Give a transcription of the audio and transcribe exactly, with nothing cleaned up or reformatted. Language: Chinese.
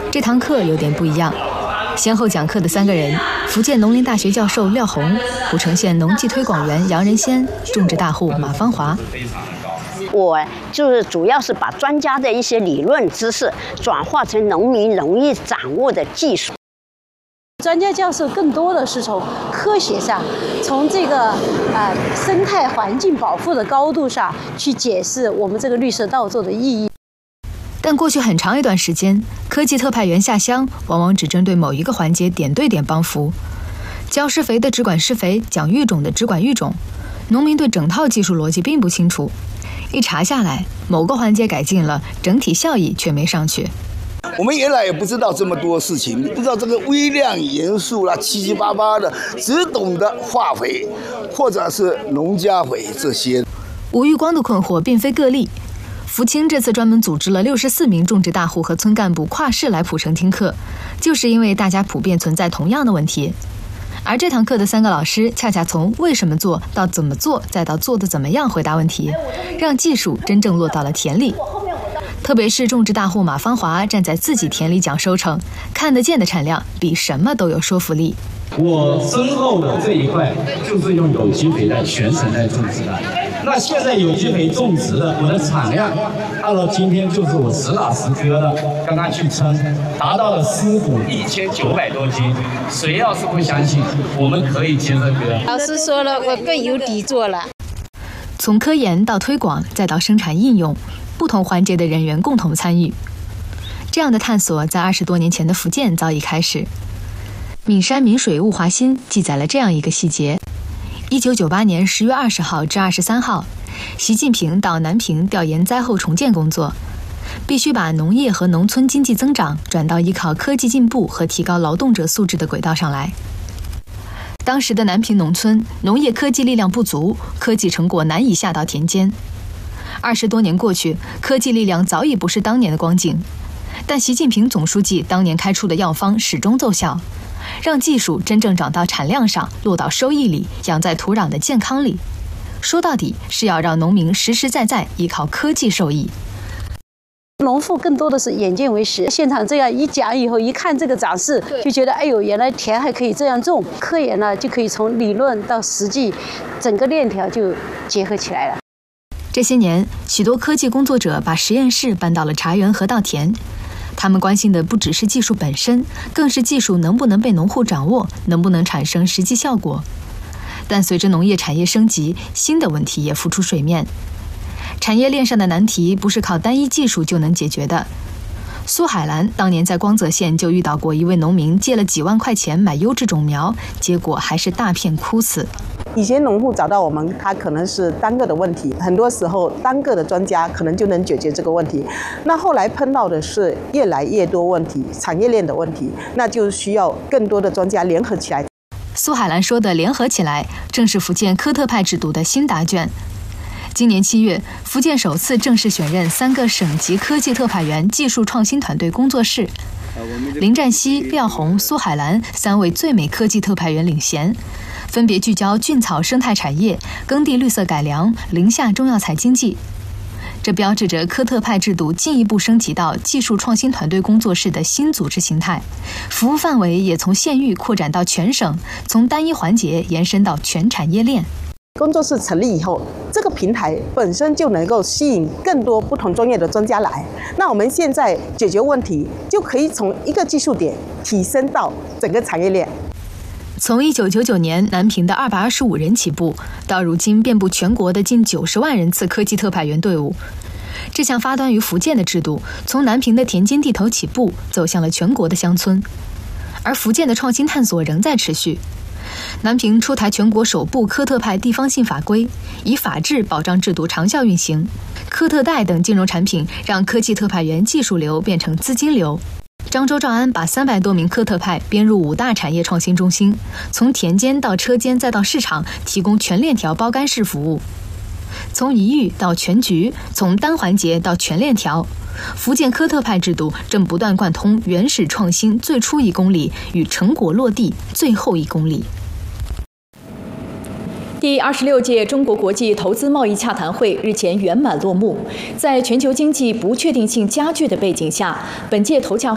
这堂课有点不一样，先后讲课的三个人：福建农林大学教授廖红、浦城县农技推广员杨仁先、种植大户马芳华。 我就是主要是把专家的一些理论知识转化成农民容易掌握的技术。 专家教授更多的是从科学上，从这个呃生态环境保护的高度上去解释我们这个绿色稻作的意义。 但过去很长一段时间，科技特派员下乡往往只针对某一个环节点对点帮扶，教施肥的只管施肥，讲育种的只管育种，农民对整套技术逻辑并不清楚。一查下来，某个环节改进了，整体效益却没上去。 我们原来也不知道这么多事情，不知道这个微量元素啦，七七八八的，只懂得化肥或者是农家肥这些。 吴玉光的困惑并非个例，福清这次专门组织了六十四名种植大户和村干部跨市来浦城听课，就是因为大家普遍存在同样的问题。而这堂课的三个老师恰恰从为什么做到怎么做，再到做的怎么样回答问题，让技术真正落到了田里。特别是种植大户马芳华站在自己田里讲收成，看得见的产量比什么都有说服力。 我身后的这一块就是用有机肥在全省在种植的，那现在有机肥种植的我的产量，到了今天就是我实打实割的，刚刚去称达到了湿谷一千九百多斤。谁要是不相信，我们可以接着割。 老师说了，我更有底座了。 从科研到推广，再到生产应用，不同环节的人员共同参与。这样的探索在二十多年前的福建早已开始。闽山闽水物华新记载了这样一个细节：一九九八年十月二十号至二十三号，习近平到南平调研灾后重建工作，必须把农业和农村经济增长转到依靠科技进步和提高劳动者素质的轨道上来。当时的南平农村农业科技力量不足，科技成果难以下到田间。二十多年过去，科技力量早已不是当年的光景，但习近平总书记当年开出的药方始终奏效，让技术真正长到产量上，落到收益里，养在土壤的健康里。说到底是要让农民实实在在依靠科技受益。 农妇更多的是眼见为实，现场这样一讲以后，一看这个展示，就觉得哎呦，原来田还可以这样种。科研呢，就可以从理论到实际，整个链条就结合起来了。 这些年，许多科技工作者把实验室搬到了茶园和稻田，他们关心的不只是技术本身，更是技术能不能被农户掌握，能不能产生实际效果。但随着农业产业升级，新的问题也浮出水面。产业链上的难题不是靠单一技术就能解决的。苏海兰当年在光泽县就遇到过一位农民借了几万块钱买优质种苗，结果还是大片枯死。 以前农户找到我们，他可能是单个的问题，很多时候单个的专家可能就能解决这个问题。那后来碰到的是越来越多问题，产业链的问题，那就需要更多的专家联合起来。 苏海兰说的联合起来，正是福建科特派制度的新答卷。今年七月，福建首次正式选任三个省级科技特派员技术创新团队工作室，林占西、廖红、苏海兰三位最美科技特派员领衔，分别聚焦菌草生态产业、耕地绿色改良、林下中药材经济。这标志着科特派制度进一步升级到技术创新团队工作室的新组织形态，服务范围也从县域扩展到全省，从单一环节延伸到全产业链。 工作室成立以后，这个平台本身就能够吸引更多不同专业的专家来。那我们现在解决问题，就可以从一个技术点提升到整个产业链。 从一九九九年南平的二百二十五人起步，到如今遍布全国的近九十万人次科技特派员队伍，这项发端于福建的制度，从南平的田间地头起步，走向了全国的乡村。而福建的创新探索仍在持续。南平出台全国首部科特派地方性法规，以法治保障制度长效运行。科特贷等金融产品让科技特派员技术流变成资金流。漳州兆安把三百多名科特派编入五大产业创新中心，从田间到车间再到市场，提供全链条包干式服务。从一域到全局，从单环节到全链条，福建科特派制度正不断贯通原始创新最初一公里与成果落地最后一公里。 第二十六届中国国际投资贸易洽谈会日前圆满落幕。在全球经济不确定性加剧的背景下，本届投洽